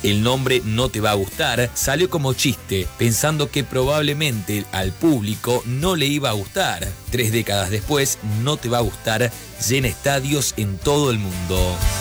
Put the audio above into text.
El nombre No Te Va a Gustar salió como chiste, pensando que probablemente al público no le iba a gustar. 3 décadas después, No Te Va a Gustar llena estadios en todo el mundo.